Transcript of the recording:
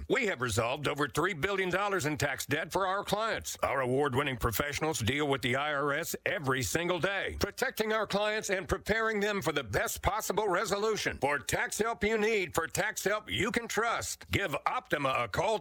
We have resolved over $3 billion in tax debt for our clients. Our award-winning professionals deal with the IRS every single day, protecting our clients and preparing them for the best possible resolution. For tax help you need, for tax help you can trust, give Optima a call